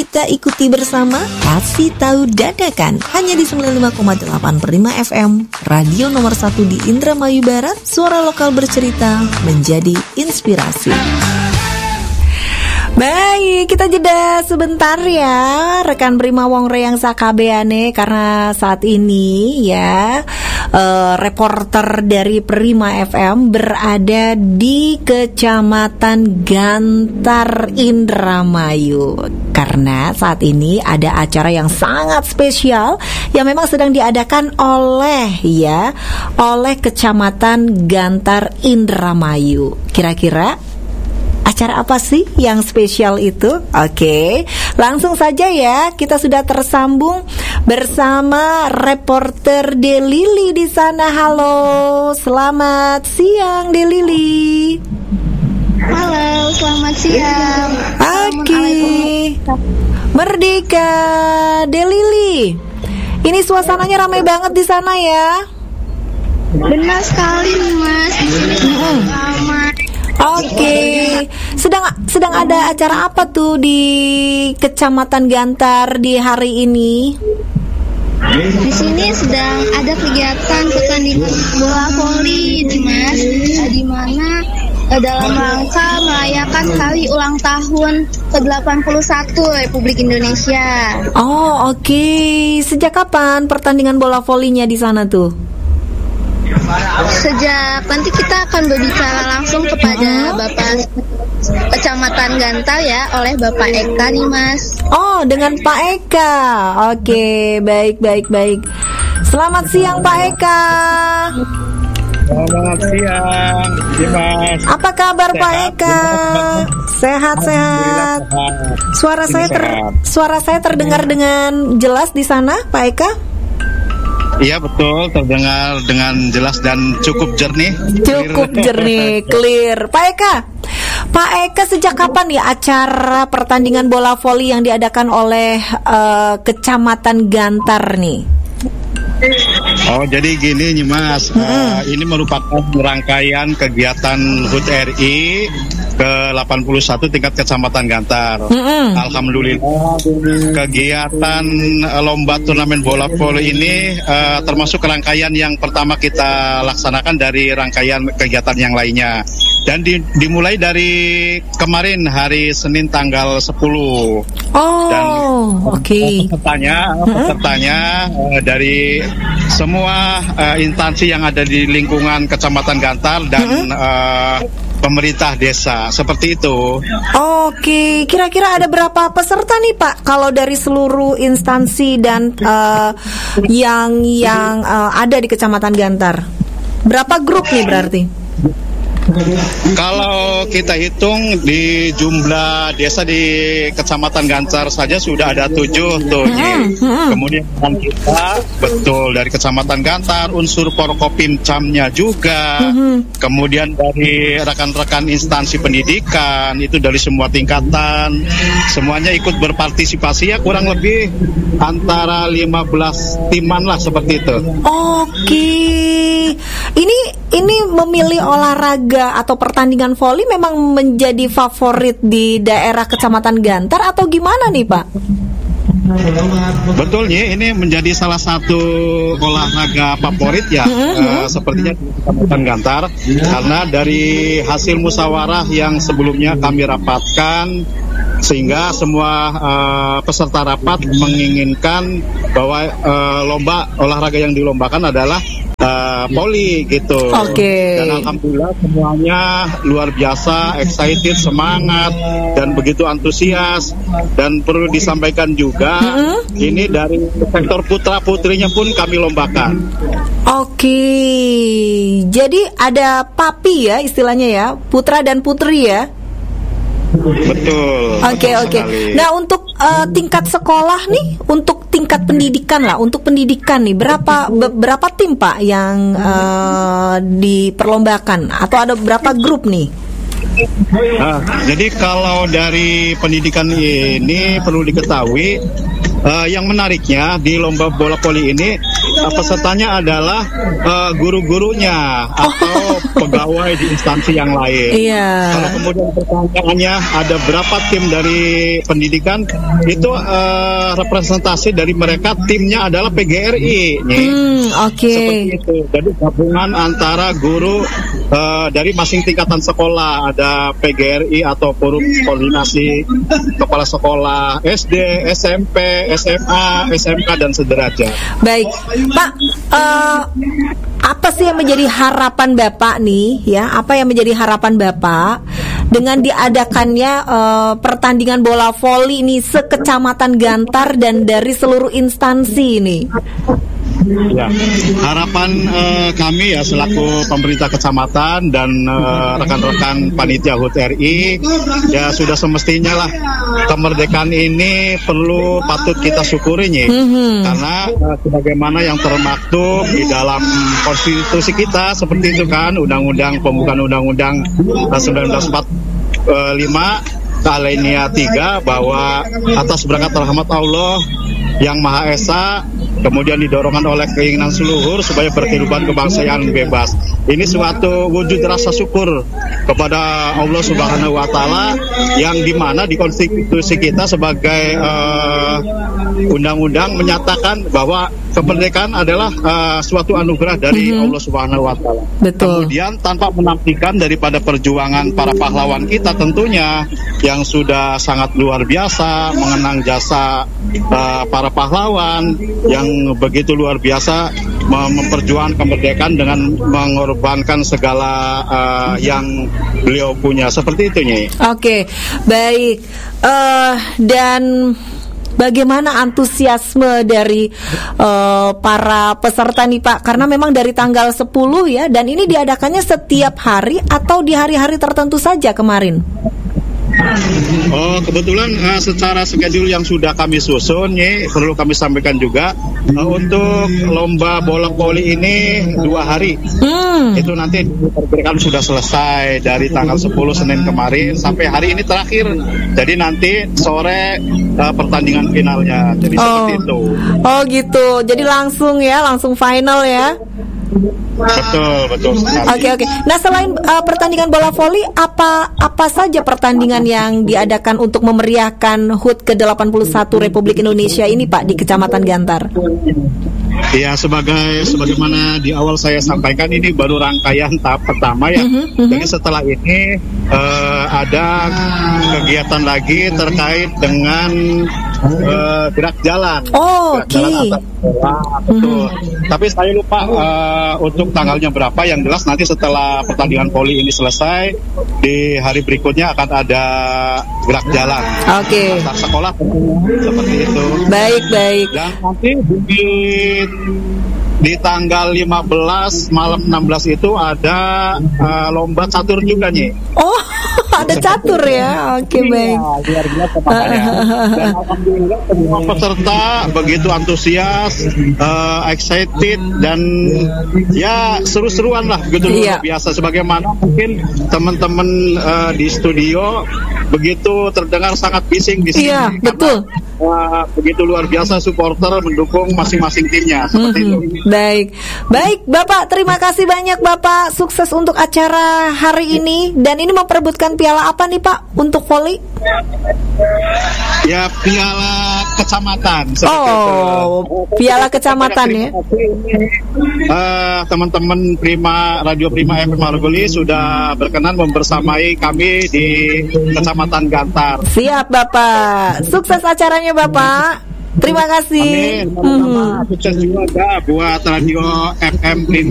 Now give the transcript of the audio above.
kita ikuti bersama Kasih Tahu Dadakan hanya di 95,8 Prima FM, radio nomor 1 di Indramayu Barat. Suara lokal bercerita menjadi inspirasi. Baik, kita jeda sebentar ya rekan Prima wong reyang sakabeane, karena saat ini ya reporter dari Prima FM berada di Kecamatan Gantar, Indramayu, karena saat ini ada acara yang sangat spesial yang memang sedang diadakan oleh Kecamatan Gantar, Indramayu. Kira-kira acara apa sih yang spesial itu? Oke, langsung saja ya, kita sudah tersambung bersama reporter Delili di sana. Halo, selamat siang Delili. Halo, selamat siang. Oke, Merdeka Delili. Ini suasananya ramai banget di sana ya. Benar sekali nih Mas, di sini ramai. Oke, sedang ada acara apa tuh di Kecamatan Gantar di hari ini? Di sini sedang ada kegiatan pertandingan bola voli nih Mas, di mana dalam rangka merayakan hari ulang tahun ke-81 Republik Indonesia. Oh, oke. Sejak kapan pertandingan bola volinya di sana tuh? Sejak nanti kita akan berbicara langsung kepada Bapak Kecamatan Gantar ya, oleh Bapak Eka nih Mas. Oh, dengan Pak Eka. Oke, baik. Selamat siang Pak Eka. Selamat siang, Mas. Apa kabar sehat, Pak Eka? Sehat. Suara saya terdengar dengan jelas di sana, Pak Eka? Iya betul, terdengar dengan jelas dan cukup jernih. Cukup jernih, clear. Pak Eka, sejak kapan ya acara pertandingan bola voli yang diadakan oleh Kecamatan Gantar nih? Oh, jadi gini nih Mas, ini merupakan rangkaian kegiatan HUT RI ke-81 tingkat Kecamatan Gantar. Alhamdulillah kegiatan lomba turnamen bola voli ini termasuk rangkaian yang pertama kita laksanakan dari rangkaian kegiatan yang lainnya. Dan dimulai dari kemarin hari Senin tanggal 10. Dan pesertanya dari semua instansi yang ada di lingkungan Kecamatan Gantar dan pemerintah desa, seperti itu. Oke, kira-kira ada berapa peserta nih Pak? Kalau dari seluruh instansi dan yang ada di Kecamatan Gantar, berapa grup nih berarti? Kalau kita hitung di jumlah desa di Kecamatan Gantar saja sudah ada 7 tuh. Kemudian kita betul dari Kecamatan Gantar, unsur Forkopimcamnya juga. Kemudian dari rekan-rekan instansi pendidikan itu dari semua tingkatan, semuanya ikut berpartisipasi ya, kurang lebih antara 15 timan lah seperti itu. Oke. Ini memilih olahraga atau pertandingan voli memang menjadi favorit di daerah Kecamatan Gantar atau gimana nih Pak? Betul nih, ini menjadi salah satu olahraga favorit ya, sepertinya di Kecamatan Gantar, karena dari hasil musyawarah yang sebelumnya kami rapatkan, sehingga semua peserta rapat menginginkan bahwa lomba olahraga yang dilombakan adalah voli gitu. Dan alhamdulillah semuanya luar biasa, excited, semangat, dan begitu antusias. Dan perlu disampaikan juga, ini dari sektor putra putrinya pun kami lombakan. Jadi ada papi ya istilahnya ya, putra dan putri ya. Betul. Oke. Nah, untuk tingkat sekolah nih, untuk tingkat pendidikan lah, untuk pendidikan nih berapa tim Pak yang diperlombakan atau ada berapa grup nih? Jadi kalau dari pendidikan ini perlu diketahui, yang menariknya di lomba bola voli ini pesertanya adalah guru-gurunya atau pegawai di instansi yang lain. Iya. Kalau kemudian pertanyaannya ada berapa tim dari pendidikan, itu representasi dari mereka, timnya adalah PGRI. Oke. Seperti itu. Jadi gabungan antara guru dari masing tingkatan sekolah, ada PGRI atau Forum Koordinasi Kepala Sekolah SD, SMP, SMA, SMK dan sederajat. Baik, Pak, apa sih yang menjadi harapan Bapak nih, ya? Apa yang menjadi harapan Bapak dengan diadakannya pertandingan bola voli ini sekecamatan Gantar dan dari seluruh instansi ini? Ya, harapan kami ya selaku pemerintah kecamatan dan rekan-rekan panitia HUT RI, ya sudah semestinya lah kemerdekaan ini patut kita syukuri nih, karena sebagaimana yang termaktub di dalam konstitusi kita seperti itu kan, Undang-Undang Pembukaan Undang-Undang 1945 alinea 3 bahwa atas berkat rahmat Allah yang Maha Esa, kemudian didorongkan oleh keinginan seluruh supaya berkehidupan kebangsaan bebas. Ini suatu wujud rasa syukur kepada Allah Subhanahu wa Ta'ala, yang dimana di konstitusi kita sebagai undang-undang menyatakan bahwa kemerdekaan adalah suatu anugerah dari Allah Subhanahu wa Ta'ala. Betul. Kemudian tanpa menafikan daripada perjuangan para pahlawan kita tentunya yang sudah sangat luar biasa mengenang jasa para pahlawan yang begitu luar biasa memperjuangkan kemerdekaan dengan mengorbankan segala yang beliau punya, seperti itu Nyi. Oke, baik. Dan bagaimana antusiasme dari para peserta nih Pak? Karena memang dari tanggal 10 ya, dan ini diadakannya setiap hari atau di hari-hari tertentu saja kemarin? Oh, kebetulan secara schedule yang sudah kami susun, perlu kami sampaikan juga, untuk lomba bola voli ini 2 hari. Itu nanti diperkirakan sudah selesai dari tanggal 10 Senin kemarin sampai hari ini terakhir. Jadi nanti sore pertandingan finalnya. Jadi seperti itu. Oh gitu. Jadi langsung final ya. Betul sekali. Oke. Nah, selain pertandingan bola voli, apa saja pertandingan yang diadakan untuk memeriahkan HUT ke-81 Republik Indonesia ini Pak di Kecamatan Gantar? Ya, sebagaimana di awal saya sampaikan, ini baru rangkaian tahap pertama ya. Jadi setelah ini ada kegiatan lagi terkait dengan gerak jalan. Oke. Betul. Tapi saya lupa untuk tanggalnya berapa. Yang jelas nanti setelah pertandingan voli ini selesai, di hari berikutnya akan ada gerak jalan. Oke. Antar sekolah seperti itu. Baik. Dan nanti di tanggal 15 malam 16 itu ada lomba catur juga nih. Oh, ada catur ya. Oke, baik. Luar biasa Paknya. Dan alhamdulillah semua peserta begitu antusias, excited, dan ya seru-seruan lah begitu luar biasa. Sebagaimana mungkin teman-teman di studio begitu terdengar sangat bising di sini. Iya, betul. Begitu luar biasa supporter mendukung masing-masing timnya, seperti itu. Baik Bapak, terima kasih banyak Bapak. Sukses untuk acara hari ini. Dan ini memperebutkan piala apa nih Pak untuk voli? Ya, piala kecamatan. Piala kecamatan ya. Teman-teman Radio Prima FM Margoli sudah berkenan membersamai kami di Kecamatan Gantar. Siap Bapak. Sukses acaranya Bapak. Terima kasih. Amin. Sukses juga buat Radio FM Prima.